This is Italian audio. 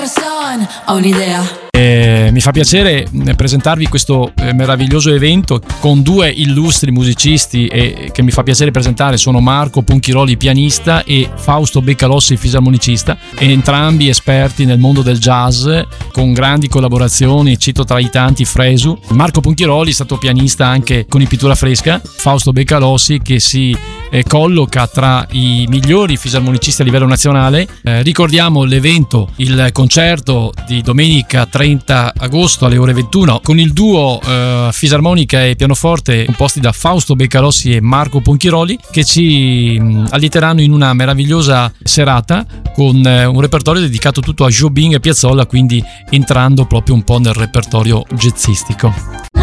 Ho un'idea. Mi fa piacere presentarvi questo meraviglioso evento con due illustri musicisti che mi fa piacere presentare. Sono Marco Ponchiroli, pianista, e Fausto Beccalossi, fisarmonicista, entrambi esperti nel mondo del jazz con grandi collaborazioni, cito tra i tanti Fresu. Marco Ponchiroli è stato pianista anche con i Pittura Fresca, Fausto Beccalossi che si colloca tra i migliori fisarmonicisti a livello nazionale. Ricordiamo l'evento, il concerto di domenica 30 agosto alle ore 21 con il duo fisarmonica e pianoforte composti da Fausto Beccalossi e Marco Ponchiroli, che ci allieteranno in una meravigliosa serata con un repertorio dedicato tutto a Jobim e Piazzolla, quindi entrando proprio un po' nel repertorio jazzistico.